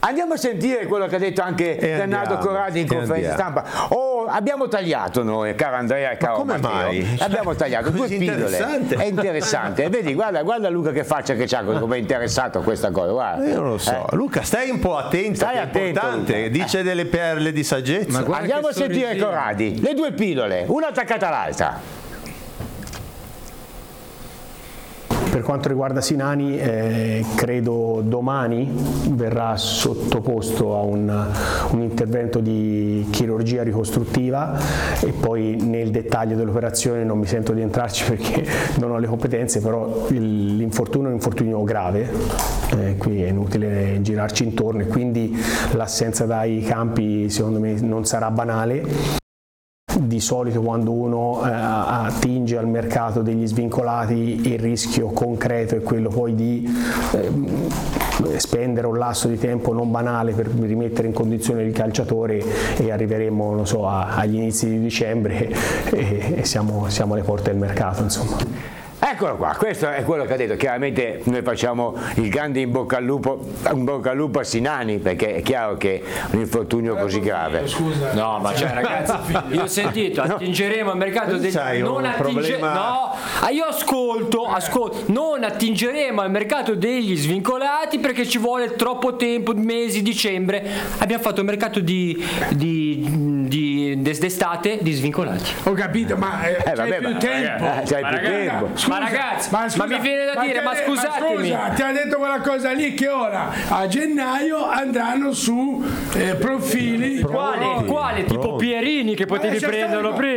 Andiamo a sentire quello che ha detto anche Leonardo Corradi in conferenza stampa. Abbiamo tagliato noi, caro Andrea e caro come Matteo. mai? Abbiamo tagliato due pillole. È interessante. Vedi, guarda Luca che faccia che c'ha, come è interessato a questa cosa. Guarda. Io non lo so. Luca, stai un po' attento, Stai è attento, importante. Luca. Dice delle perle di saggezza. Andiamo a sentire Corradi. Le due pillole, una attaccata all'altra. Per quanto riguarda Sinani, credo domani verrà sottoposto a un intervento di chirurgia ricostruttiva e poi nel dettaglio dell'operazione non mi sento di entrarci perché non ho le competenze, però l'infortunio è un infortunio grave, qui è inutile girarci intorno e quindi l'assenza dai campi secondo me non sarà banale. Di solito quando uno attinge al mercato degli svincolati il rischio concreto è quello poi di spendere un lasso di tempo non banale per rimettere in condizione il calciatore e arriveremo non so, agli inizi di dicembre e siamo alle porte del mercato insomma. Eccolo qua, questo è quello che ha detto. Chiaramente noi facciamo il grande in bocca al lupo a Sinani, perché è chiaro che un infortunio così grave. Scusa. No, ma cioè ragazzi, io ho sentito, attingeremo al mercato degli io ascolto, non attingeremo al mercato degli svincolati perché ci vuole troppo tempo, mesi, dicembre. Abbiamo fatto il mercato d'estate di svincolati. Ho capito, ma c'hai più tempo. C'hai più tempo. Ma ragazzi, ma mi viene da dire, ma scusatemi. Scusa, ti ha detto quella cosa lì che ora a gennaio andranno su profili. Quale? Tipo Pierini che potevi prenderlo prima.